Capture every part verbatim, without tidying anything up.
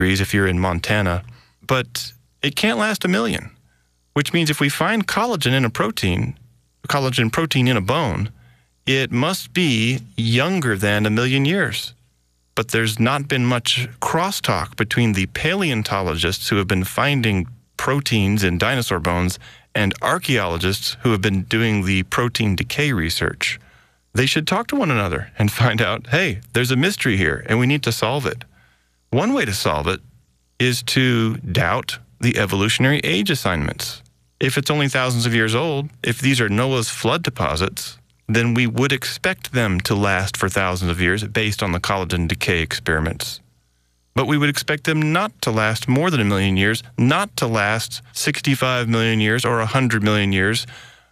degrees if you're in Montana, but it can't last a million, which means if we find collagen in a protein, collagen protein in a bone, it must be younger than a million years. But there's not been much crosstalk between the paleontologists who have been finding proteins in dinosaur bones and archaeologists who have been doing the protein decay research. They should talk to one another and find out, hey, there's a mystery here and we need to solve it. One way to solve it is to doubt the evolutionary age assignments. If it's only thousands of years old, if these are Noah's flood deposits, then we would expect them to last for thousands of years based on the collagen decay experiments. But we would expect them not to last more than a million years, not to last sixty-five million years or one hundred million years.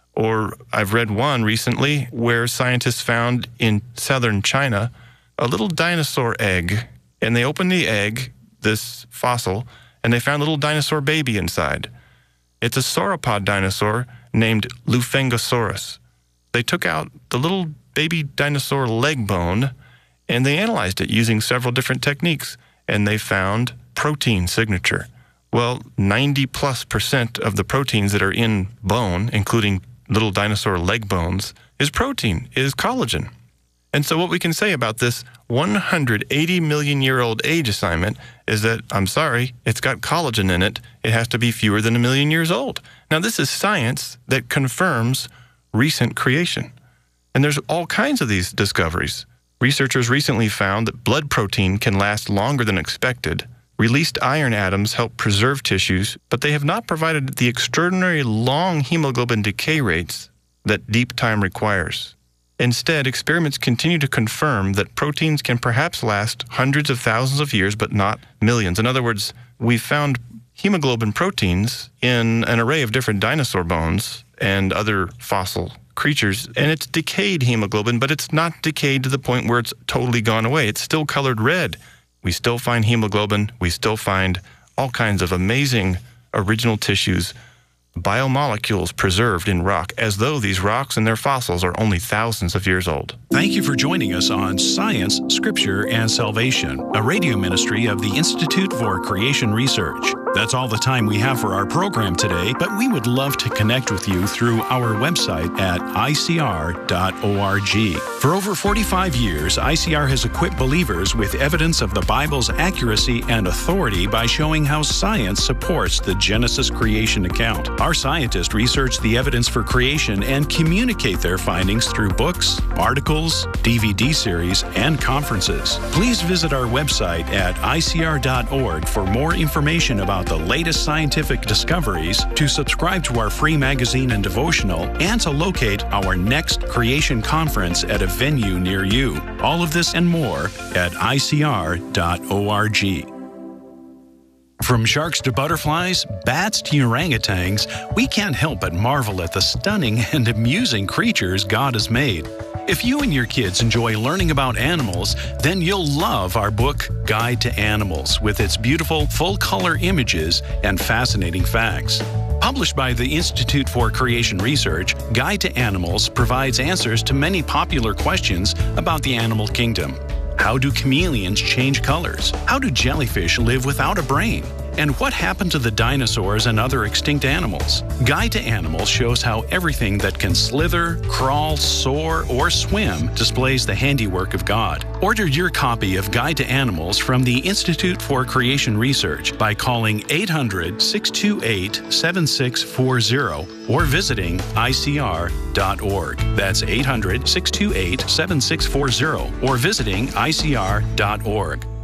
Or I've read one recently where scientists found in southern China a little dinosaur egg, and they opened the egg, this fossil, and they found a little dinosaur baby inside. It's a sauropod dinosaur named Lufengosaurus. They took out the little baby dinosaur leg bone, and they analyzed it using several different techniques, and they found protein signature. Well, ninety plus percent of the proteins that are in bone, including little dinosaur leg bones, is protein, is collagen. And so what we can say about this one hundred eighty million year old age assignment is that, I'm sorry, it's got collagen in it. It has to be fewer than a million years old. Now, this is science that confirms recent creation. And there's all kinds of these discoveries. Researchers recently found that blood protein can last longer than expected. Released iron atoms help preserve tissues, but they have not provided the extraordinary long hemoglobin decay rates that deep time requires. Instead, experiments continue to confirm that proteins can perhaps last hundreds of thousands of years, but not millions. In other words, we found hemoglobin proteins in an array of different dinosaur bones and other fossil creatures, and it's decayed hemoglobin, but it's not decayed to the point where it's totally gone away. It's still colored red. We still find hemoglobin. We still find all kinds of amazing original tissues, biomolecules preserved in rock, as though these rocks and their fossils are only thousands of years old. Thank you for joining us on Science, Scripture, and Salvation, a radio ministry of the Institute for Creation Research. That's all the time we have for our program today, but we would love to connect with you through our website at I C R dot org. For over forty-five years, I C R has equipped believers with evidence of the Bible's accuracy and authority by showing how science supports the Genesis creation account. Our scientists research the evidence for creation and communicate their findings through books, articles, D V D series, and conferences. Please visit our website at I C R dot org for more information about the latest scientific discoveries, to subscribe to our free magazine and devotional, and to locate our next creation conference at a venue near you. All of this and more at I C R dot org. From sharks to butterflies, bats to orangutans, we can't help but marvel at the stunning and amusing creatures God has made. If you and your kids enjoy learning about animals, then you'll love our book, Guide to Animals, with its beautiful, full-color images and fascinating facts. Published by the Institute for Creation Research, Guide to Animals provides answers to many popular questions about the animal kingdom. How do chameleons change colors? How do jellyfish live without a brain? And what happened to the dinosaurs and other extinct animals? Guide to Animals shows how everything that can slither, crawl, soar, or swim displays the handiwork of God. Order your copy of Guide to Animals from the Institute for Creation Research by calling eight hundred, six two eight, seven six four zero or visiting I C R dot org. That's eight hundred, six two eight, seven six four zero or visiting I C R dot org.